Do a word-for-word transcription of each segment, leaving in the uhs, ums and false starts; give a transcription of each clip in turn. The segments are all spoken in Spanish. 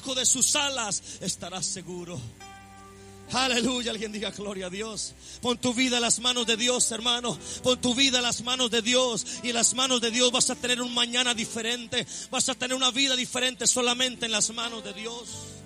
debajo de sus alas estarás seguro. Aleluya, alguien diga gloria a Dios. Pon tu vida en las manos de Dios, hermano. Pon tu vida en las manos de Dios. Y en las manos de Dios vas a tener un mañana diferente. Vas a tener una vida diferente solamente en las manos de Dios.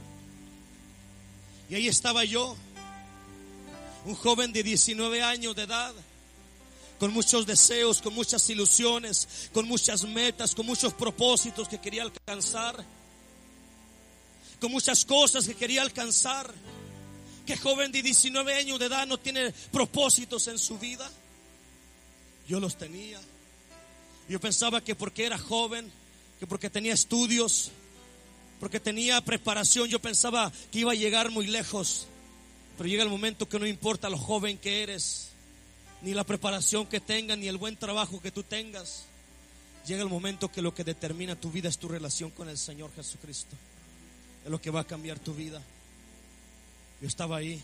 Y ahí estaba yo, un joven de diecinueve años de edad, con muchos deseos, con muchas ilusiones, con muchas metas, con muchos propósitos que quería alcanzar, con muchas cosas que quería alcanzar. ¿Qué joven de diecinueve años de edad no tiene propósitos en su vida? Yo los tenía. Yo pensaba que porque era joven, que porque tenía estudios, porque tenía preparación, yo pensaba que iba a llegar muy lejos. Pero llega el momento que no importa lo joven que eres, ni la preparación que tengas, ni el buen trabajo que tú tengas. Llega el momento que lo que determina tu vida es tu relación con el Señor Jesucristo. Es lo que va a cambiar tu vida. Yo estaba ahí.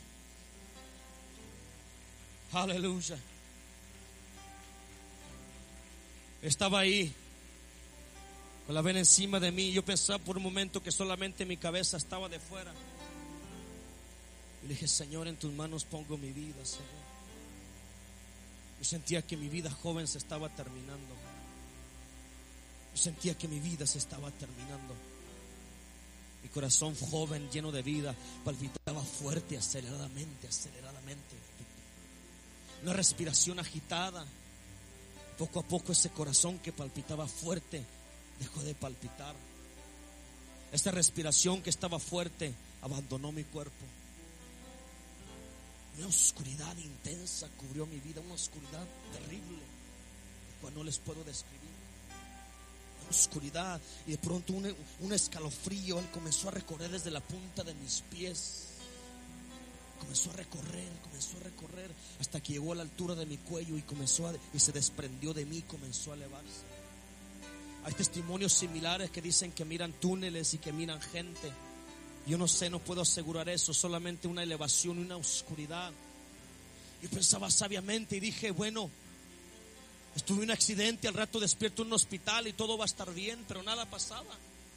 Aleluya. Estaba ahí con la vena encima de mí. Yo pensaba por un momento que solamente mi cabeza estaba de fuera. Y le dije: Señor, en tus manos pongo mi vida, Señor. Yo sentía que mi vida joven se estaba terminando. Yo sentía que mi vida se estaba terminando. Mi corazón joven, lleno de vida, palpitaba fuerte, aceleradamente, aceleradamente. Una respiración agitada. Poco a poco ese corazón que palpitaba fuerte dejó de palpitar. Esta respiración que estaba fuerte abandonó mi cuerpo. Una oscuridad intensa cubrió mi vida, una oscuridad terrible, la cual no les puedo describir. Una oscuridad, y de pronto un, un escalofrío, él comenzó a recorrer desde la punta de mis pies. Comenzó a recorrer, comenzó a recorrer hasta que llegó a la altura de mi cuello y comenzó a, y se desprendió de mí, comenzó a elevarse. Hay testimonios similares que dicen que miran túneles y que miran gente. Yo no sé, no puedo asegurar eso, solamente una elevación, una oscuridad. Yo pensaba sabiamente y dije: bueno, estuve en un accidente, al rato despierto en un hospital y todo va a estar bien, pero nada pasaba.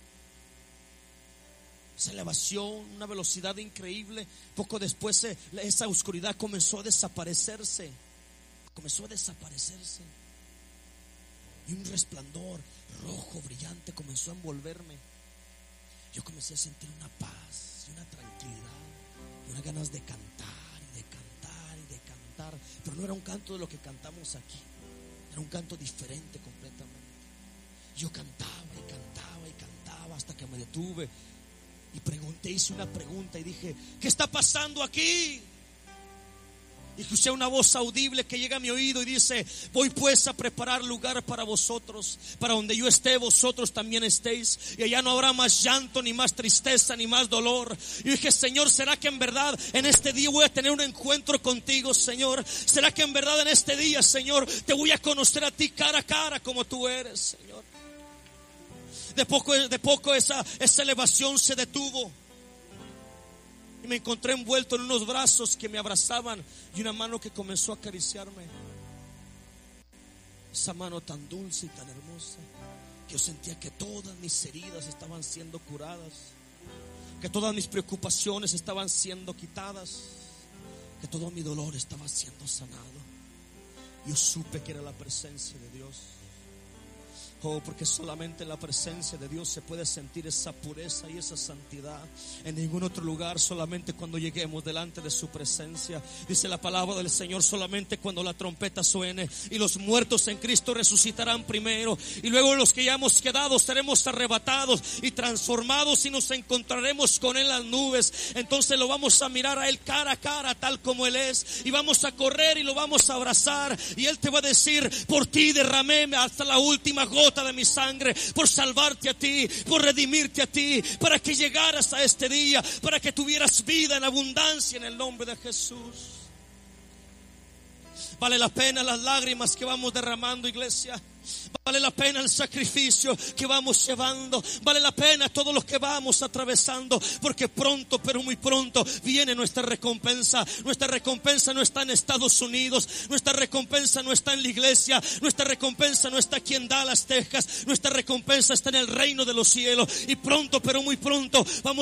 Esa elevación, una velocidad increíble. Poco después esa oscuridad comenzó a desaparecerse. Comenzó a desaparecerse. Y un resplandor rojo brillante comenzó a envolverme. Yo comencé a sentir una paz y una tranquilidad y unas ganas de cantar y de cantar y de cantar. Pero no era un canto de lo que cantamos aquí. Era un canto diferente completamente. Yo cantaba y cantaba y cantaba hasta que me detuve y pregunté, hice una pregunta y dije: ¿qué está pasando aquí? Y escuché una voz audible que llega a mi oído y dice: voy pues a preparar lugar para vosotros, para donde yo esté vosotros también estéis, y allá no habrá más llanto, ni más tristeza, ni más dolor. Y dije: Señor, ¿será que en verdad en este día voy a tener un encuentro contigo, Señor? ¿Será que en verdad en este día, Señor, te voy a conocer a ti cara a cara como tú eres, Señor? De poco, de poco esa, esa elevación se detuvo. Y me encontré envuelto en unos brazos que me abrazaban y una mano que comenzó a acariciarme. Esa mano tan dulce y tan hermosa, que yo sentía que todas mis heridas estaban siendo curadas, que todas mis preocupaciones estaban siendo quitadas, que todo mi dolor estaba siendo sanado. Yo supe que era la presencia de Dios. Oh, porque solamente en la presencia de Dios se puede sentir esa pureza y esa santidad. En ningún otro lugar, solamente cuando lleguemos delante de su presencia. Dice la palabra del Señor: solamente cuando la trompeta suene y los muertos en Cristo resucitarán primero, y luego los que ya hemos quedado seremos arrebatados y transformados y nos encontraremos con Él en las nubes. Entonces lo vamos a mirar a Él cara a cara, tal como Él es, y vamos a correr y lo vamos a abrazar, y Él te va a decir: por ti derramé hasta la última gota de mi sangre, por salvarte a ti, por redimirte a ti, para que llegaras a este día, para que tuvieras vida en abundancia en el nombre de Jesús. Vale la pena las lágrimas que vamos derramando, iglesia. Vale la pena el sacrificio que vamos llevando. Vale la pena todo lo que vamos atravesando, porque pronto, pero muy pronto viene nuestra recompensa. Nuestra recompensa no está en Estados Unidos. Nuestra recompensa no está en la iglesia. Nuestra recompensa no está aquí en Dallas, Texas. Nuestra recompensa está en el reino de los cielos. Y pronto, pero muy pronto vamos